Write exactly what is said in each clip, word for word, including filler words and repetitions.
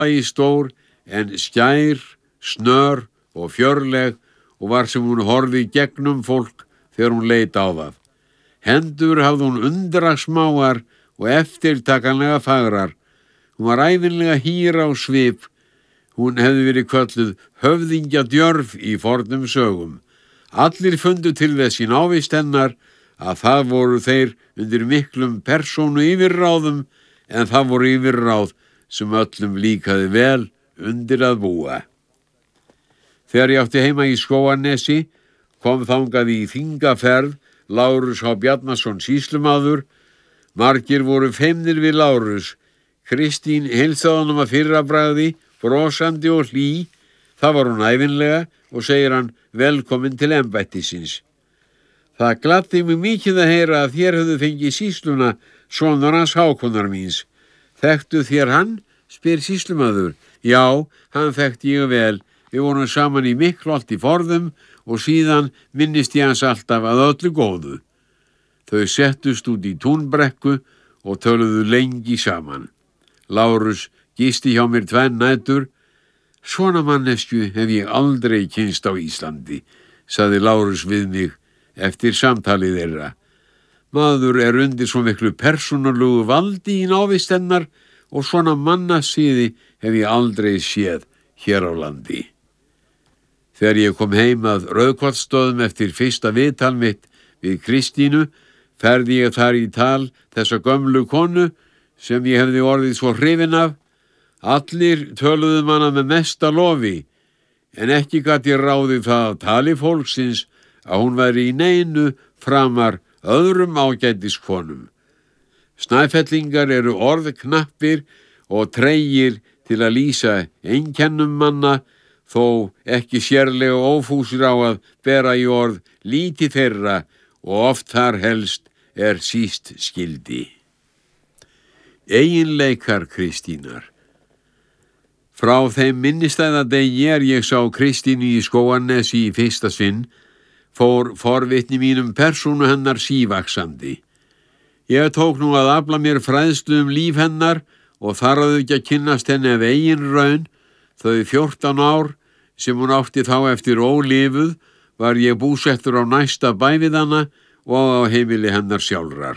jafnvægisstór en skær, snör og fjörleg og var sem hún horfði gegnum fólk þegar hún leit á það. Hendur hafði hún undrasmáar og eftirtakanlega fagrar. Hún var ævinlega hýr á svip. Hún hefði verið kölluð höfðingja djörf í fornum sögum. Allir fundu til þess í návist hennar að það voru þeir undir miklum persónu yfirráðum en það voru yfirráð sem öllum líkaði vel undir að búa. Þegar ég átti heima í Skógarnesi kom þangað í þingaferð Lárus H. Bjarnason sýslumaður. Margir voru feimnir við Lárus. Kristín heilsaði honum að fyrra bragði, brosandi og hlý. Það var hún ævinlega og segir hann velkomin til embættisins. Það gladdi mig mikið að heyra að þér höfðu fengið sýsluna, sonur hans Hákonar míns. Þekktu þér hann? Spyr sýslumaður. Já, hann þekkti ég vel. Við vorum saman í Miklholt í Forðum og síðan minnist ég hans alltaf að öllu góðu. Þau settust út í túnbrekku og töluðu lengi saman. Lárus gisti hjá mér tvenn nætur. Svona manneskju hef ég aldrei kynst á Íslandi, sagði Lárus við mig eftir samtalið þeirra. Maður er undir svo miklu persónulegu valdi í návist hennar og svona mannasiði hef ég aldrei séð hér á landi. Þegar ég kom heim að Rauðkollsstöðum eftir fyrsta viðtal mitt við Kristínu, ferði ég þar í tal þessa gömlu konu sem ég hefði orðið svo hrifinn af. Allir töluðu hana með mesta lofi, en ekki gat ég ráðið það af tali fólksins að hún væri í neinu framar öðrum ágætiskonum. Snæfellingar eru orðknappir og tregir til að lýsa einkennum manna, þó ekki sérlega ófúsir á að bera í orð lítið þeirra og oft þar helst er síst skildi. Eiginleikar Kristínar. Frá þeim minnistæðadegi er ég sá Kristínu í Skógarnesi í fyrsta sinn, fór forvitni mínum persónu hennar sívaxandi. Ég tók nú að afla mér fræðslu um líf hennar og þarfði ekki að kynnast henni af eigin raun. Þau fjórtán ár sem hún átti þá eftir ólifuð var ég búsettur á næsta bæ við hana og á heimili hennar sjálfrar.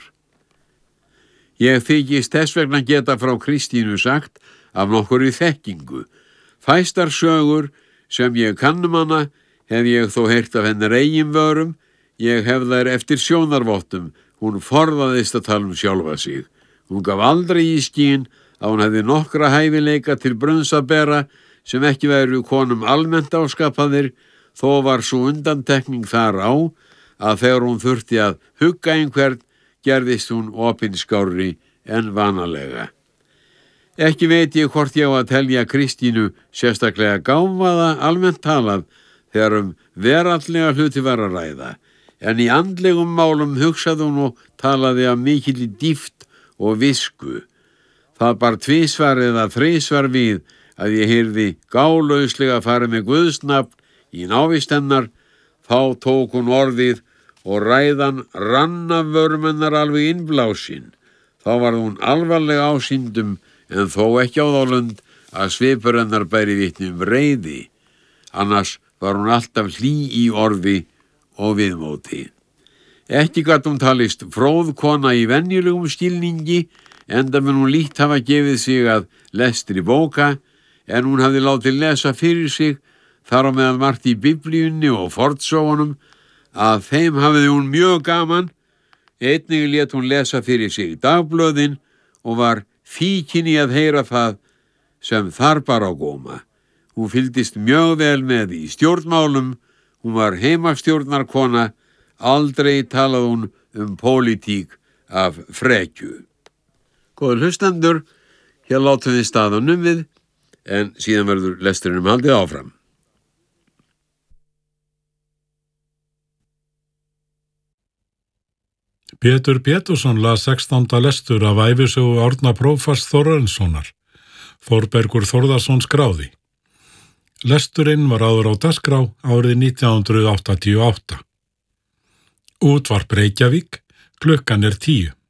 Ég þykist þess vegna geta frá Kristínu sagt af nokkurri þekkingu. Fæstar sögur sem ég kannum hana hef ég þó heyrt af hennar eigin vörum. Ég hef þær eftir sjónarvottum. Hún forðaðist að tala um sjálfa sig. Hún gaf aldrei í skyn að hún hefði nokkra hæfileika til brunns að bera sem ekki væru konum almennt áskapaðir, þó var svo undantekning þar á að þegar hún þurfti að hugga einhvern gerðist hún opinskárri en vanalega. Ekki veit ég hvort ég á að telja Kristínu sérstaklega gáfaða almennt talað þegar um veraldlega hluti var að ræða, en í andlegum málum hugsaði hún og talaði af mikilli dýpt og visku. Það bar tvisvar eða þrisvar við að ég heyrði gálauslega fara með Guðsnafn í návist hennar. Þá tók hún orðið og ræðan rann af vörum hennar alveg innblásinn. Þá var hún alvarlega ásýndum en þó ekki á þá lund að svipur hennar bæri vitni um reiði. Annars var hún alltaf hlý í orði og viðmóti. Ekki gat hún talist fróð kona í venjulegum skilningi, enda mun hún lítt hafa gefið sig að lestri bóka, en hún hafði látið lesa fyrir sig, þar á meðal margt í Biblíunni og fornsögunum, að þeim hafiði hún mjög gaman. Einnig lét hún lesa fyrir sig dagblöðin og var fíkin í að heyra það sem þar bar á góma. Hún fylgdist mjög vel með í stjórnmálum, hún var heimastjórnarkona, aldrei talaði hún um pólitík af frekju. Góður hlustendur, hér látum við staðanum við, en síðan verður lesturinnum haldið áfram. Pétur Pétursson las sextánda lestur af ævisögu Árna prófasts Þórarinssonar. Þórbergur Þórðarson skráði. Lesturinn var áður á dagskrá árið nítján hundruð áttatíu og átta. Útvarp Reykjavík, klukkan er tíu.